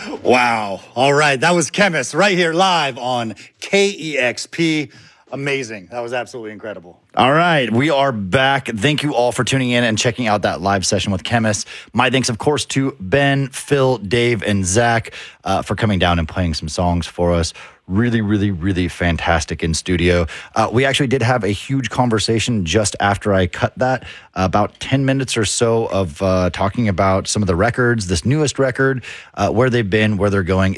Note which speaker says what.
Speaker 1: Wow. All right. That was Chemist right here live on KEXP. Amazing. That was absolutely incredible.
Speaker 2: All right, we are back. Thank you all for tuning in and checking out that live session with Chemist. My thanks, of course, to Ben, Phil, Dave, and Zach for coming down and playing some songs for us. Really, really, really fantastic in studio. We actually did have a huge conversation just after I cut that, about 10 minutes or so of talking about some of the records, this newest record, where they've been, where they're going.